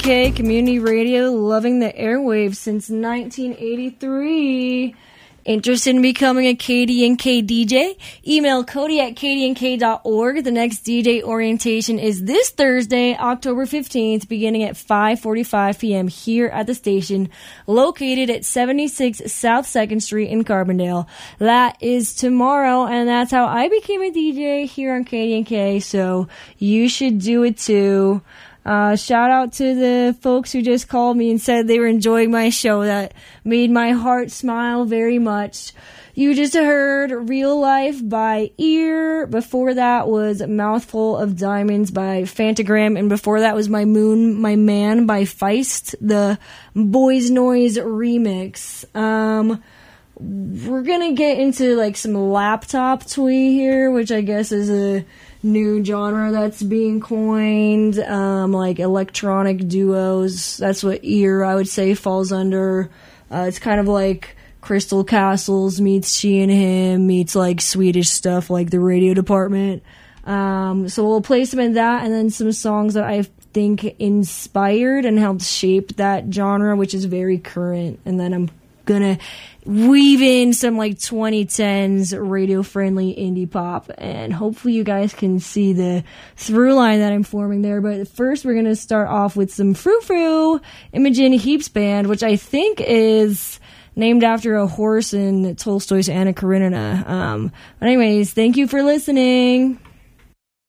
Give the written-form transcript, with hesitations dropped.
KDNK Community Radio, loving the airwaves since 1983. Interested in becoming a KDNK DJ? Email Cody at kdnk.org. The next DJ orientation is this Thursday, October 15th, beginning at 5:45 p.m. here at the station, located at 76 South 2nd Street in Carbondale. That is tomorrow, and that's how I became a DJ here on KDNK, so you should do it too. Shout out to the folks who just called me and said they were enjoying my show. That made my heart smile very much. You just heard Real Life by Ear. Before that was Mouthful of Diamonds by Fantagram. And before that was My Moon, My Man by Feist, the Boys Noise remix. We're gonna get into like some laptop twee here, which I guess is a new genre that's being coined, like electronic duos. That's what Ear, I would say, falls under. It's kind of like Crystal Castles meets She and Him meets like Swedish stuff like The Radio Department. So we'll play some of that and then some songs that I think inspired and helped shape that genre, which is very current. And then I'm gonna weave in some like 2010s radio-friendly indie pop, and hopefully you guys can see the through line that I'm forming there. But first we're gonna start off with some Frou Frou, Imogen Heap's band, which I think is named after a horse in Tolstoy's Anna Karenina. But anyways, thank you for listening.